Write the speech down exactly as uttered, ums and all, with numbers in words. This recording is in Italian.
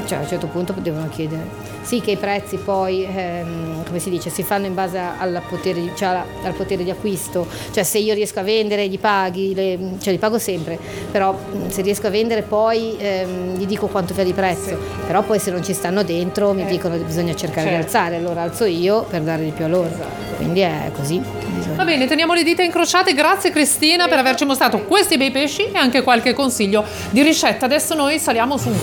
cioè a un certo punto devono chiedere. Sì, che i prezzi poi, ehm, come si dice, si fanno in base al potere, di- cioè al potere di acquisto, cioè se io riesco a vendere gli paghi, le- cioè li pago sempre, però mh, se riesco a vendere poi ehm, gli dico quanto fa di prezzo, sì. Però poi se non ci stanno dentro mi Eh. dicono che bisogna cercare Certo. di alzare, allora alzo io per dare di più a loro, Esatto. quindi è così. Bisogna. Va bene, teniamo le dita incrociate. Grazie Cristina per averci mostrato questi bei pesci e anche qualche consiglio di ricetta. Adesso noi saliamo su un